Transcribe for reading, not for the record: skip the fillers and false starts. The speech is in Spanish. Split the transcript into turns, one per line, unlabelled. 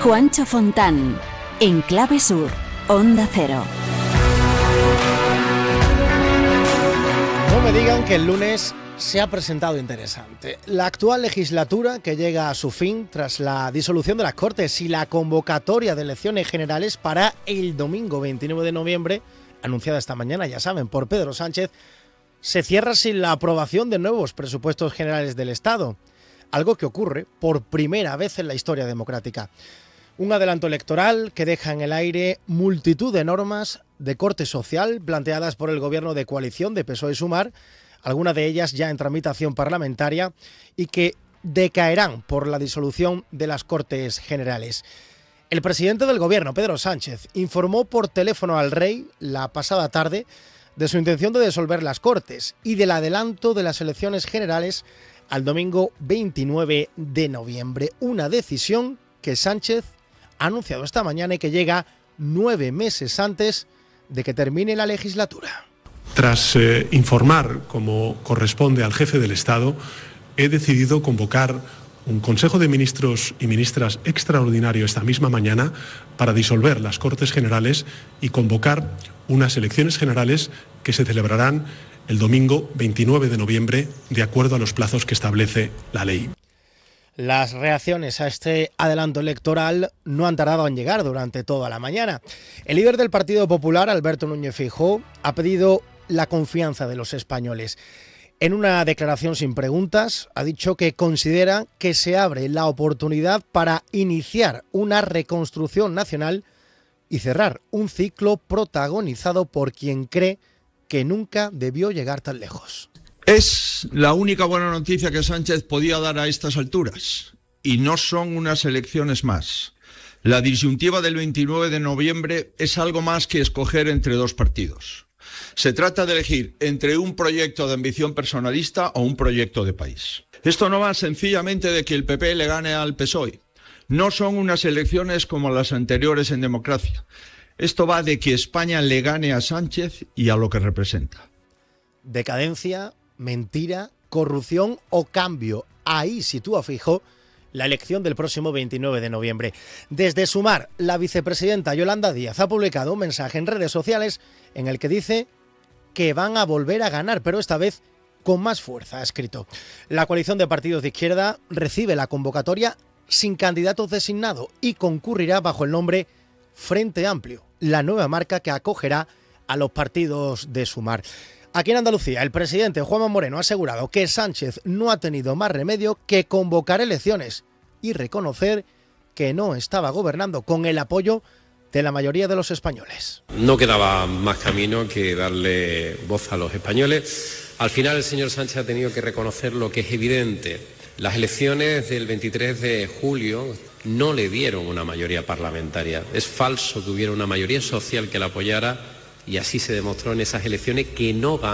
Juancho Fontán, en Clave Sur, Onda Cero.
No me digan que el lunes se ha presentado interesante. La actual legislatura, que llega a su fin tras la disolución de las Cortes y la convocatoria de elecciones generales para el domingo 29 de noviembre, anunciada esta mañana, ya saben, por Pedro Sánchez, se cierra sin la aprobación de nuevos presupuestos generales del Estado, algo que ocurre por primera vez en la historia democrática. Un adelanto electoral que deja en el aire multitud de normas de corte social planteadas por el gobierno de coalición de PSOE y Sumar, algunas de ellas ya en tramitación parlamentaria y que decaerán por la disolución de las Cortes Generales. El presidente del gobierno, Pedro Sánchez, informó por teléfono al rey la pasada tarde de su intención de disolver las Cortes y del adelanto de las elecciones generales al domingo 29 de noviembre. Una decisión que Sánchez ha anunciado esta mañana y que llega 9 meses antes de que termine la legislatura.
Tras informar, como corresponde al jefe del Estado, he decidido convocar un Consejo de Ministros y Ministras extraordinario esta misma mañana para disolver las Cortes Generales y convocar unas elecciones generales que se celebrarán el domingo 29 de noviembre, de acuerdo a los plazos que establece la ley.
Las reacciones a este adelanto electoral no han tardado en llegar durante toda la mañana. El líder del Partido Popular, Alberto Núñez Feijóo, ha pedido la confianza de los españoles. En una declaración sin preguntas, ha dicho que considera que se abre la oportunidad para iniciar una reconstrucción nacional y cerrar un ciclo protagonizado por quien cree que nunca debió llegar tan lejos.
Es la única buena noticia que Sánchez podía dar a estas alturas, y no son unas elecciones más. La disyuntiva del 29 de noviembre es algo más que escoger entre dos partidos. Se trata de elegir entre un proyecto de ambición personalista o un proyecto de país. Esto no va sencillamente de que el PP le gane al PSOE. No son unas elecciones como las anteriores en democracia. Esto va de que España le gane a Sánchez y a lo que representa.
Decadencia, mentira, corrupción o cambio. Ahí sitúa Feijóo la elección del próximo 29 de noviembre. Desde Sumar, la vicepresidenta Yolanda Díaz ha publicado un mensaje en redes sociales en el que dice que van a volver a ganar, pero esta vez con más fuerza, ha escrito. La coalición de partidos de izquierda recibe la convocatoria sin candidatos designados y concurrirá bajo el nombre Frente Amplio, la nueva marca que acogerá a los partidos de Sumar. Aquí en Andalucía, el presidente Juanma Moreno ha asegurado que Sánchez no ha tenido más remedio que convocar elecciones y reconocer que no estaba gobernando con el apoyo de la mayoría de los españoles.
No quedaba más camino que darle voz a los españoles. Al final el señor Sánchez ha tenido que reconocer lo que es evidente. Las elecciones del 23 de julio no le dieron una mayoría parlamentaria. Es falso que hubiera una mayoría social que la apoyara y así se demostró en esas elecciones que no ganó.